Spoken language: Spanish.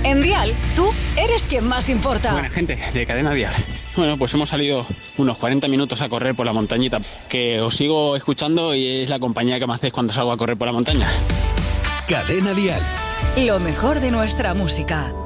En Dial, tú eres quien más importa. Buena gente de Cadena Dial. Bueno, pues hemos salido unos 40 minutos a correr por la montañita, que os sigo escuchando y es la compañía que me hacéis cuando salgo a correr por la montaña. Cadena Dial. Lo mejor de nuestra música.